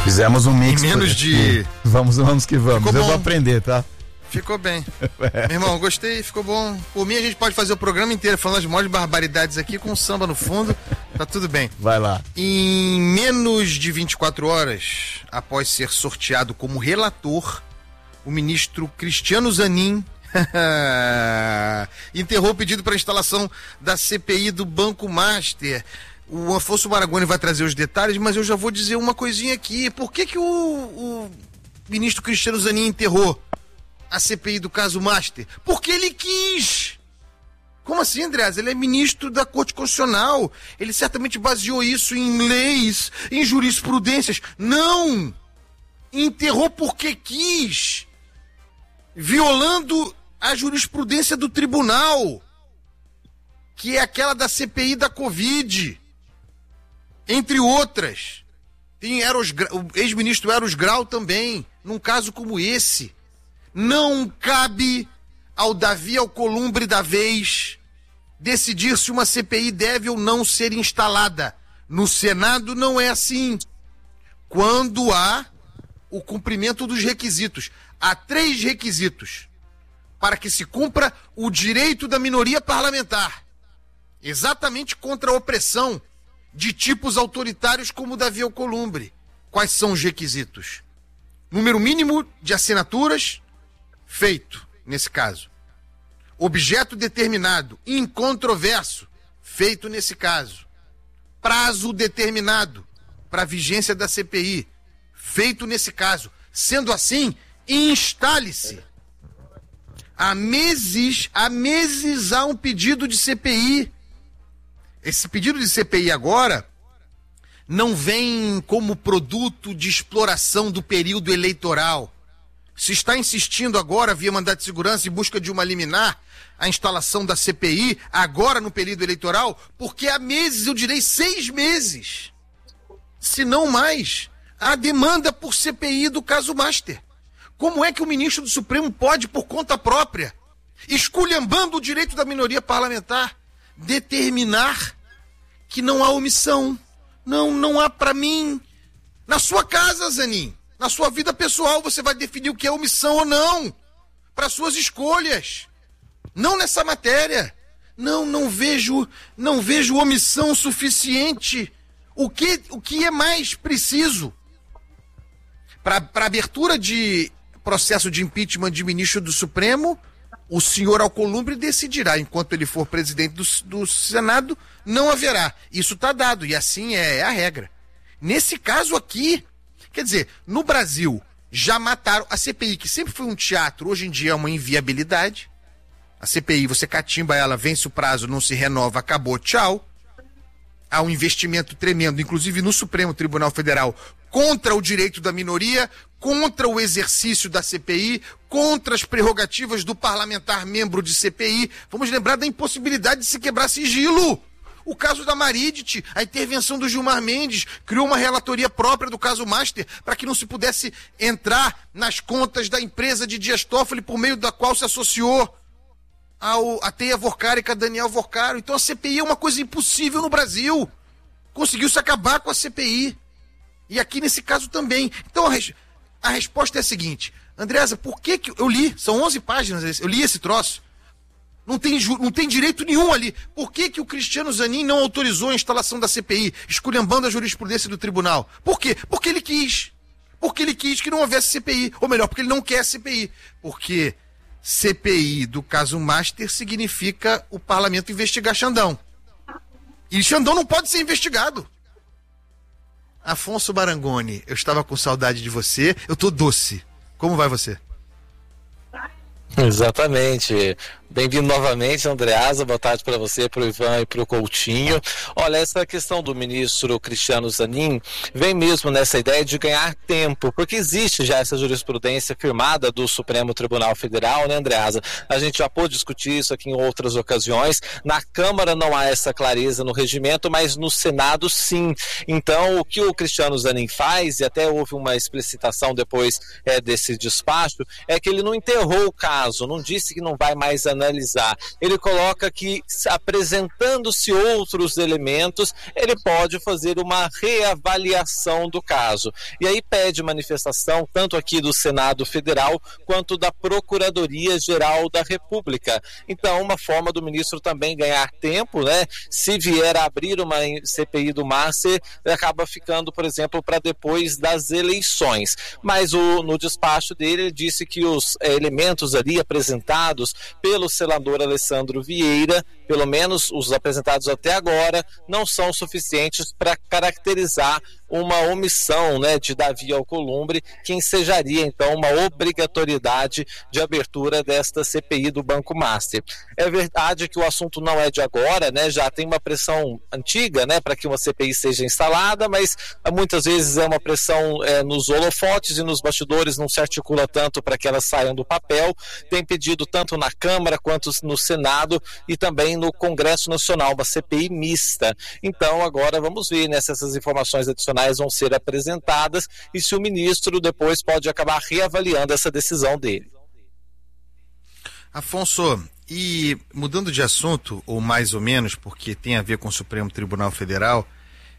Fizemos um mix. Em menos de... Vamos que vamos. Eu vou aprender, tá? Ficou bem. Meu irmão, gostei, ficou bom. Por mim, a gente pode fazer o programa inteiro falando as maiores barbaridades aqui com samba no fundo. Tá tudo bem. Vai lá. Em menos de 24 horas, após ser sorteado como relator, o ministro Cristiano Zanin enterrou o pedido para instalação da CPI do Banco Master. O Afonso Maragoni vai trazer os detalhes, mas eu já vou dizer uma coisinha aqui. Por que o ministro Cristiano Zanin enterrou a CPI do caso Master? Porque ele quis. Como assim, Andreas? Ele é ministro da Corte Constitucional. Ele certamente baseou isso em leis, em jurisprudências. Não! Enterrou porque quis. Violando a jurisprudência do tribunal, que é aquela da CPI da Covid, entre outras. Tem o ex-ministro Eros Grau também, num caso como esse. Não cabe ao Davi Alcolumbre da vez decidir se uma CPI deve ou não ser instalada. No Senado não é assim. Quando há o cumprimento dos requisitos. Há 3 requisitos para que se cumpra o direito da minoria parlamentar. Exatamente contra a opressão de tipos autoritários como o Davi Alcolumbre. Quais são os requisitos? Número mínimo de assinaturas, feito, nesse caso. Objeto determinado, incontroverso, feito nesse caso. Prazo determinado para a vigência da CPI, feito nesse caso. Sendo assim, instale-se. Há meses há um pedido de CPI. Esse pedido de CPI agora não vem como produto de exploração do período eleitoral. Se está insistindo agora, via mandato de segurança, em busca de uma liminar, a instalação da CPI, agora no período eleitoral, porque há meses, eu direi 6 meses, se não mais, há demanda por CPI do caso Master. Como é que o ministro do Supremo pode, por conta própria, esculhambando o direito da minoria parlamentar, determinar que não há omissão? Não há para mim. Na sua casa, Zanin, na sua vida pessoal, você vai definir o que é omissão ou não, para suas escolhas. Não nessa matéria. Não vejo omissão suficiente. O que é mais preciso para abertura de processo de impeachment de ministro do Supremo? O senhor Alcolumbre decidirá. Enquanto ele for presidente do Senado, não haverá. Isso está dado, e assim é a regra. Nesse caso aqui, quer dizer, no Brasil, já mataram a CPI, que sempre foi um teatro, hoje em dia é uma inviabilidade. A CPI, você catimba ela, vence o prazo, não se renova, acabou, tchau. Há um investimento tremendo, inclusive no Supremo Tribunal Federal, contra o direito da minoria, contra o exercício da CPI, contra as prerrogativas do parlamentar membro de CPI. Vamos lembrar da impossibilidade de se quebrar sigilo. O caso da Maridit, a intervenção do Gilmar Mendes, criou uma relatoria própria do caso Master para que não se pudesse entrar nas contas da empresa de Dias Toffoli, por meio da qual se associou a Teia Vorcárica, Daniel Vorcário. Então a CPI é uma coisa impossível no Brasil. Conseguiu-se acabar com a CPI. E aqui nesse caso também. Então a resposta é a seguinte: Andreasa, por que eu li? São 11 páginas, eu li esse troço. Não tem direito nenhum ali. Por que o Cristiano Zanin não autorizou a instalação da CPI, esculhambando a jurisprudência do tribunal? Por quê? Porque ele quis. Porque ele quis que não houvesse CPI. Ou melhor, porque ele não quer CPI. Porque CPI do caso Master significa o parlamento investigar Xandão. E Xandão não pode ser investigado. Afonso Marangoni, eu estava com saudade de você. Eu tô doce. Como vai você? Exatamente. Bem-vindo novamente, Andreasa. Boa tarde para você, para o Ivan e para o Coutinho. Olha, essa questão do ministro Cristiano Zanin vem mesmo nessa ideia de ganhar tempo, porque existe já essa jurisprudência firmada do Supremo Tribunal Federal, né, Andreasa? A gente já pôde discutir isso aqui em outras ocasiões. Na Câmara não há essa clareza no regimento, mas no Senado sim. Então, o que o Cristiano Zanin faz, e até houve uma explicitação depois desse despacho, é que ele não enterrou o caso, não disse que não vai mais analisar. Ele coloca que, apresentando-se outros elementos, ele pode fazer uma reavaliação do caso. E aí pede manifestação tanto aqui do Senado Federal quanto da Procuradoria-Geral da República. Então, uma forma do ministro também ganhar tempo, né? Se vier a abrir uma CPI do Master, acaba ficando, por exemplo, para depois das eleições. Mas no despacho dele, ele disse que os elementos ali apresentados pelo senador Alessandro Vieira, pelo menos os apresentados até agora, não são suficientes para caracterizar uma omissão, né, de Davi Alcolumbre, que ensejaria então uma obrigatoriedade de abertura desta CPI do Banco Master. É verdade que o assunto não é de agora, né, já tem uma pressão antiga, né, para que uma CPI seja instalada, mas muitas vezes é uma pressão nos holofotes e nos bastidores não se articula tanto para que elas saiam do papel. Tem pedido tanto na Câmara quanto no Senado e também no Congresso Nacional, uma CPI mista. Então agora vamos ver, né, se essas informações adicionais vão ser apresentadas e se o ministro depois pode acabar reavaliando essa decisão dele. Afonso, e mudando de assunto, ou mais ou menos, porque tem a ver com o Supremo Tribunal Federal,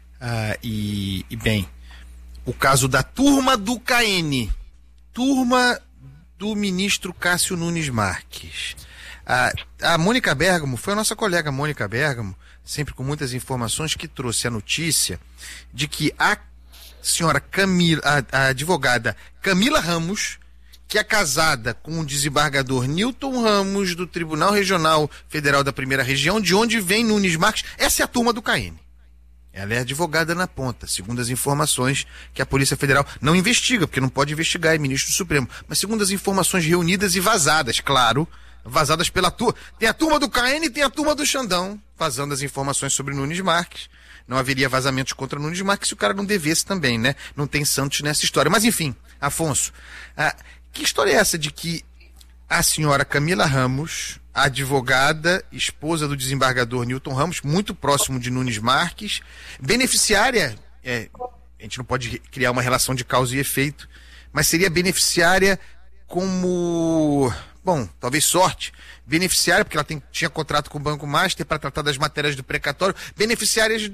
bem, o caso da turma do CAN, turma do ministro Cássio Nunes Marques. A Mônica Bergamo, foi a nossa colega Mônica Bergamo, sempre com muitas informações, que trouxe a notícia de que a senhora Camila, a advogada Camila Ramos, que é casada com o desembargador Newton Ramos, do Tribunal Regional Federal da Primeira Região, de onde vem Nunes Marques, essa é a turma do CAN. Ela é advogada na ponta, segundo as informações que a Polícia Federal não investiga, porque não pode investigar, é ministro do Supremo, mas segundo as informações reunidas e vazadas, claro, vazadas pela turma. Tem a turma do CAN e tem a turma do Xandão, vazando as informações sobre Nunes Marques. Não haveria vazamentos contra Nunes Marques se o cara não devesse também, né? Não tem santos nessa história. Mas enfim, Afonso, que história é essa de que a senhora Camila Ramos, advogada, esposa do desembargador Newton Ramos, muito próximo de Nunes Marques, beneficiária, a gente não pode criar uma relação de causa e efeito, mas seria beneficiária como... Bom, talvez sorte, beneficiária, porque ela tinha contrato com o Banco Master para tratar das matérias do precatório, beneficiárias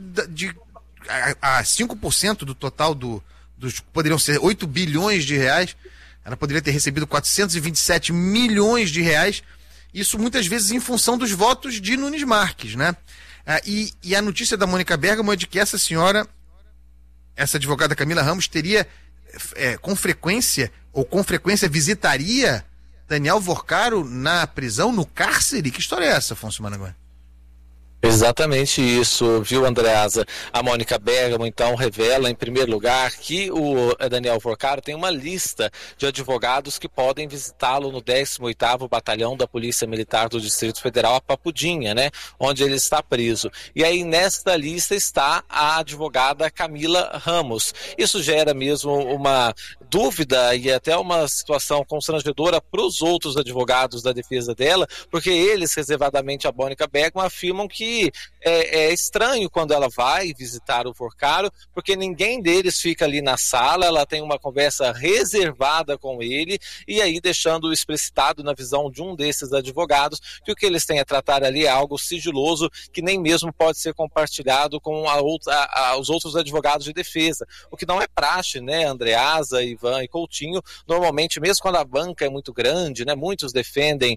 a 5% do total dos poderiam ser 8 bilhões de reais, ela poderia ter recebido 427 milhões de reais, isso muitas vezes em função dos votos de Nunes Marques, né? E a notícia da Mônica Bergamo é de que essa senhora, essa advogada Camila Ramos, teria com frequência visitaria Daniel Vorcaro na prisão, no cárcere? Que história é essa, Afonso Managuá? Exatamente isso, viu, Andreasa? A Mônica Bergamo, então, revela, em primeiro lugar, que o Daniel Vorcaro tem uma lista de advogados que podem visitá-lo no 18º Batalhão da Polícia Militar do Distrito Federal, a Papudinha, né? Onde ele está preso. E aí, nesta lista, está a advogada Camila Ramos. Isso gera mesmo uma dúvida e até uma situação constrangedora para os outros advogados da defesa dela, porque eles, reservadamente a Mônica Bergamo, afirmam que é estranho quando ela vai visitar o Vorcaro, porque ninguém deles fica ali na sala, ela tem uma conversa reservada com ele, e aí deixando explicitado na visão de um desses advogados que o que eles têm a tratar ali é algo sigiloso, que nem mesmo pode ser compartilhado com os outros advogados de defesa, o que não é praxe, né, Andreasa, Ivan e Coutinho. Normalmente, mesmo quando a banca é muito grande, né, muitos defendem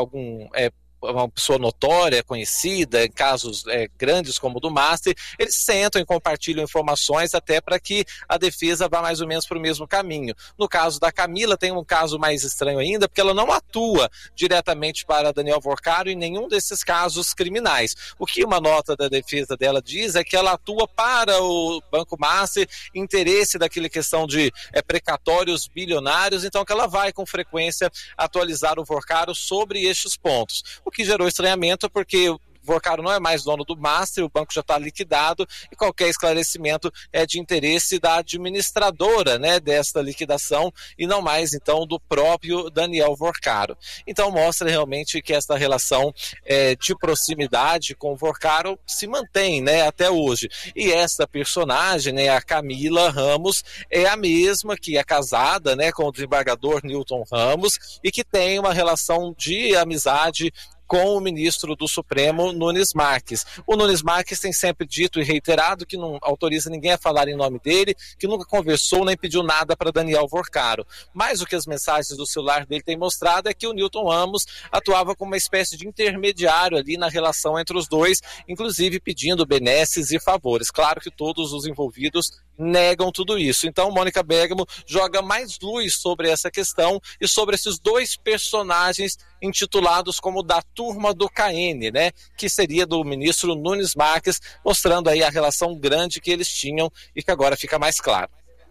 uma pessoa notória, conhecida, em casos grandes como o do Master, eles sentam e compartilham informações até para que a defesa vá mais ou menos para o mesmo caminho. No caso da Camila, tem um caso mais estranho ainda, porque ela não atua diretamente para Daniel Vorcaro em nenhum desses casos criminais. O que uma nota da defesa dela diz é que ela atua para o Banco Master, interesse daquela questão de precatórios bilionários, então que ela vai com frequência atualizar o Vorcaro sobre estes pontos. O que gerou estranhamento porque Vorcaro não é mais dono do Master, o banco já está liquidado e qualquer esclarecimento é de interesse da administradora, né, desta liquidação e não mais, então, do próprio Daniel Vorcaro. Então mostra realmente que esta relação de proximidade com o Vorcaro se mantém, né, até hoje. E esta personagem, né, a Camila Ramos, é a mesma que é casada, né, com o desembargador Newton Ramos e que tem uma relação de amizade com o ministro do Supremo, Nunes Marques. O Nunes Marques tem sempre dito e reiterado que não autoriza ninguém a falar em nome dele, que nunca conversou nem pediu nada para Daniel Vorcaro. Mas o que as mensagens do celular dele têm mostrado é que o Newton Ramos atuava como uma espécie de intermediário ali na relação entre os dois, inclusive pedindo benesses e favores. Claro que todos os envolvidos negam tudo isso. Então, Mônica Bergamo joga mais luz sobre essa questão e sobre esses dois personagens intitulados como da turma do KN, né? Que seria do ministro Nunes Marques, mostrando aí a relação grande que eles tinham e que agora fica mais claro.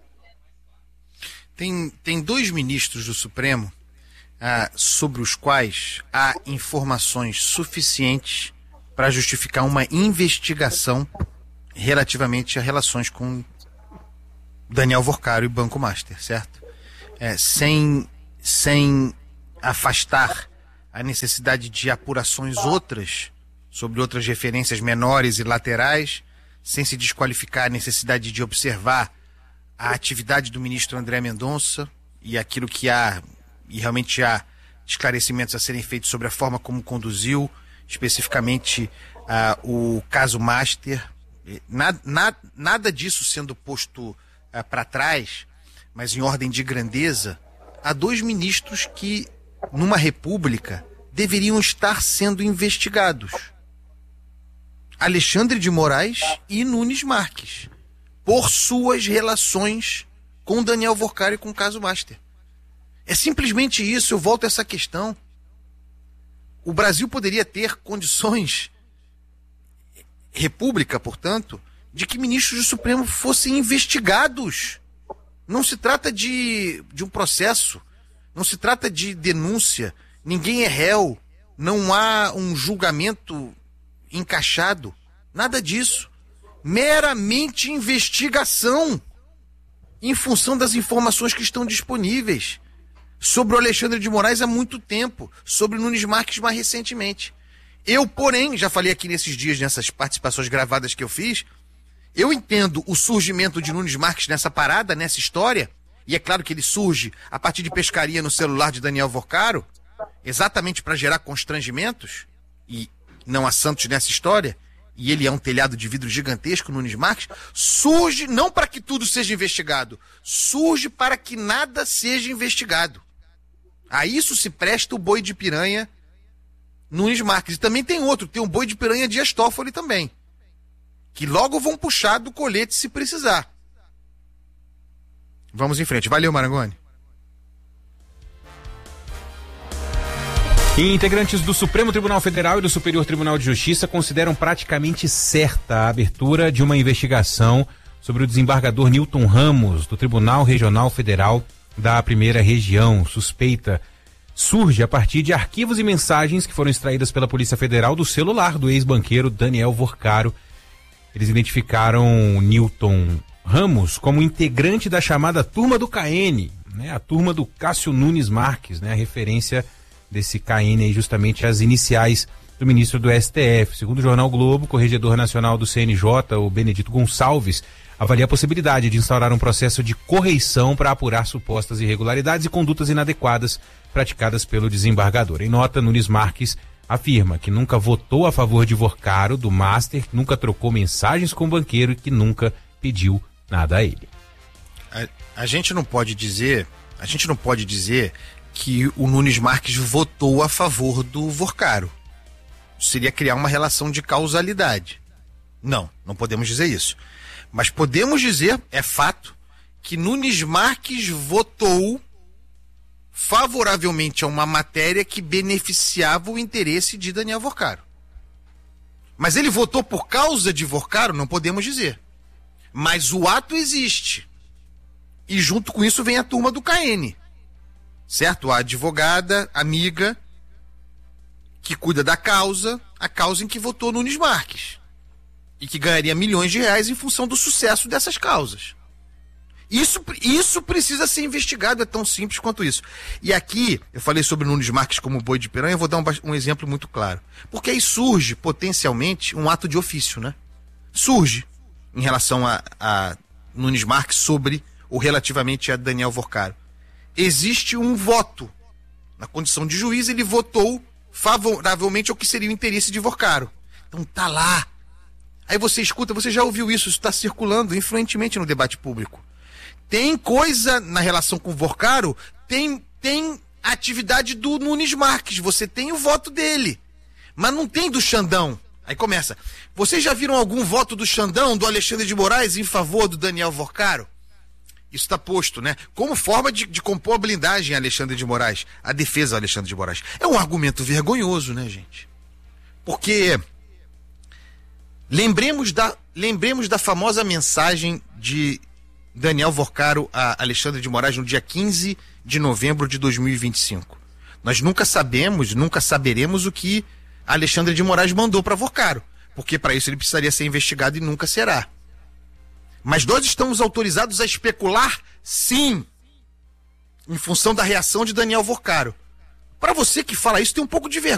Tem dois ministros do Supremo sobre os quais há informações suficientes para justificar uma investigação relativamente a relações com Daniel Vorcaro e Banco Master, certo? Sem afastar a necessidade de apurações outras, sobre outras referências menores e laterais, sem se desqualificar a necessidade de observar a atividade do ministro André Mendonça e aquilo que há, e realmente há esclarecimentos a serem feitos sobre a forma como conduziu, especificamente o caso Master. Nada disso sendo posto para trás, mas em ordem de grandeza, há dois ministros que, numa república, deveriam estar sendo investigados: Alexandre de Moraes e Nunes Marques, por suas relações com Daniel Vorcaro e com o caso Master. É simplesmente isso. Eu volto a essa questão. O Brasil poderia ter condições, república, portanto, de que ministros do Supremo fossem investigados. Não se trata de um processo, não se trata de denúncia, ninguém é réu, não há um julgamento encaixado, nada disso. Meramente investigação em função das informações que estão disponíveis sobre o Alexandre de Moraes há muito tempo, sobre o Nunes Marques mais recentemente. Eu, porém, já falei aqui nesses dias, nessas participações gravadas que eu fiz, eu entendo o surgimento de Nunes Marques nessa parada, nessa história, e é claro que ele surge a partir de pescaria no celular de Daniel Vorcaro, exatamente para gerar constrangimentos, e não há santos nessa história, e ele é um telhado de vidro gigantesco, Nunes Marques, surge não para que tudo seja investigado, surge para que nada seja investigado. A isso se presta o boi de piranha Nunes Marques. E também tem outro, tem um boi de piranha Dias Toffoli também, que logo vão puxar do colete se precisar. Vamos em frente. Valeu, Marangoni. E integrantes do Supremo Tribunal Federal e do Superior Tribunal de Justiça consideram praticamente certa a abertura de uma investigação sobre o desembargador Newton Ramos, do Tribunal Regional Federal da Primeira Região. Suspeita surge a partir de arquivos e mensagens que foram extraídas pela Polícia Federal do celular do ex-banqueiro Daniel Vorcaro. Eles identificaram Newton Ramos como integrante da chamada turma do KN, né? A turma do Cássio Nunes Marques, né? A referência desse KN aí justamente as iniciais do ministro do STF. Segundo o jornal Globo, o corregedor nacional do CNJ, o Benedito Gonçalves, avalia a possibilidade de instaurar um processo de correição para apurar supostas irregularidades e condutas inadequadas praticadas pelo desembargador. Em nota, Nunes Marques afirma que nunca votou a favor de Vorcaro, do Master, nunca trocou mensagens com o banqueiro e que nunca pediu nada a ele. A gente não pode dizer que o Nunes Marques votou a favor do Vorcaro. Seria criar uma relação de causalidade. Não podemos dizer isso. Mas podemos dizer, é fato, que Nunes Marques votou favoravelmente a uma matéria que beneficiava o interesse de Daniel Vorcaro. Mas ele votou por causa de Vorcaro? Não podemos dizer. Mas o ato existe. E junto com isso vem a turma do KN. Certo? A advogada, amiga, que cuida da causa, a causa em que votou Nunes Marques. E que ganharia milhões de reais em função do sucesso dessas causas. Isso precisa ser investigado, é tão simples quanto isso. E aqui, eu falei sobre Nunes Marques como boi de piranha, eu vou dar um exemplo muito claro. Porque aí surge, potencialmente, um ato de ofício, né? Surge, em relação a Nunes Marques, sobre ou relativamente a Daniel Vorcaro. Existe um voto. Na condição de juiz, ele votou favoravelmente ao que seria o interesse de Vorcaro. Então tá lá. Aí você escuta, você já ouviu isso está circulando influentemente no debate público. Tem coisa na relação com o Vorcaro, tem atividade do Nunes Marques, você tem o voto dele, mas não tem do Xandão. Aí começa, vocês já viram algum voto do Xandão, do Alexandre de Moraes, em favor do Daniel Vorcaro? Isso está posto, né? Como forma de compor a blindagem a Alexandre de Moraes, a defesa do Alexandre de Moraes. É um argumento vergonhoso, né, gente? Porque lembremos da famosa mensagem de Daniel Vorcaro a Alexandre de Moraes no dia 15 de novembro de 2025. Nós nunca saberemos o que Alexandre de Moraes mandou para Vorcaro, porque para isso ele precisaria ser investigado e nunca será. Mas nós estamos autorizados a especular, sim, em função da reação de Daniel Vorcaro. Para você que fala isso, tem um pouco de vergonha.